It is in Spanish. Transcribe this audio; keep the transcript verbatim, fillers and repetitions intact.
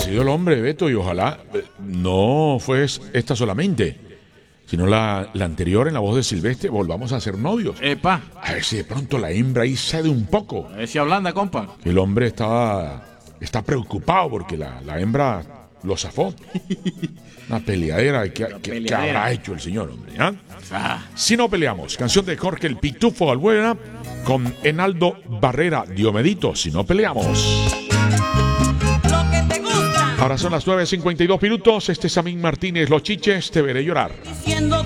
agradecido el hombre, Beto, y ojalá eh, no fue esta solamente, sino la, la anterior en la voz de Silvestre, volvamos a ser novios. Epa. A ver si de pronto la hembra ahí cede un poco. A ver si ablanda, compa. El hombre estaba, está preocupado porque la, la hembra lo zafó. Una peleadera que, que, peleadera. que habrá hecho el señor, hombre. ¿Ah? Ah. Si no peleamos, canción de Jorge el Pitufo Albuena con Enaldo Barrera, Diomedito, si no peleamos. Lo que te gusta. Ahora son las nueve cincuenta y dos minutos. Este es Samín Martínez, Los Chiches, te veré llorar. Diciendo